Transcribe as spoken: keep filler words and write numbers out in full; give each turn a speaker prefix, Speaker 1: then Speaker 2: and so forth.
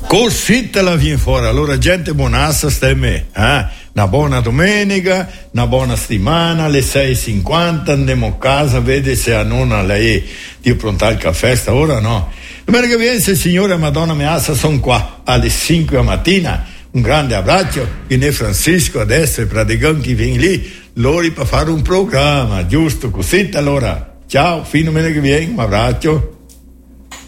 Speaker 1: Così te la viene fuori. Allora, gente buonassa, stai me, eh? Una buona domenica, una buona settimana, alle sei e cinquanta andiamo a casa, vedi se a nonna lei di prontare il caffè, sta ora no. Domenica che viene, se il Signore e Madonna mi assa, sono qua alle cinque la mattina. Un grande abbraccio, viene Francisco adesso, il praticante che viene lì, loro per fare un programma, giusto? Così allora, ciao, fino a domenica che viene, un abbraccio.